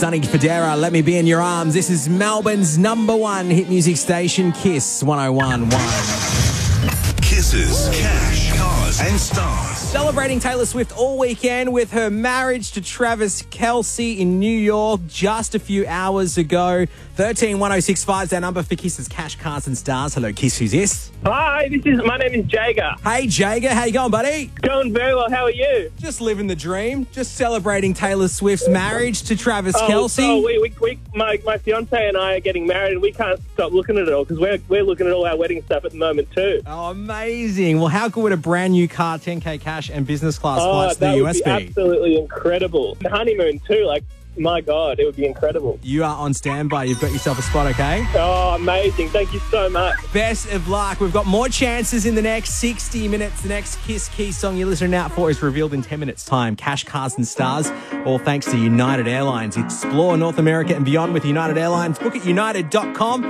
Sonny Fodera, Let Me Be in Your Arms. This is Melbourne's number one hit music station, Kiss 101.1. Kisses, cash, cars, and stars. Celebrating Taylor Swift all weekend with her marriage to Travis Kelce in New York just a few hours ago. 131065 is our number for Kisses, cash, cars, and stars. Hello, Kiss. Who's this? Hi, my name is Jager. Hey, Jager. How you going, buddy? Going very well. How are you? Just living the dream. Just celebrating Taylor Swift's marriage to Travis Kelce. My fiance and I are getting married, and we can't stop looking at it all because we're looking at all our wedding stuff at the moment too. Oh, amazing. Well, how good would a brand new car, 10K cash and business class flights to the US be? Absolutely incredible. The honeymoon too, like, my God, it would be incredible. You are on standby. You've got yourself a spot, okay? Oh, amazing. Thank you so much. Best of luck. We've got more chances in the next 60 minutes. The next Kiss Key song you're listening out for is revealed in 10 minutes' time. Cash, cars, and stars, all thanks to United Airlines. Explore North America and beyond with United Airlines. Book at united.com.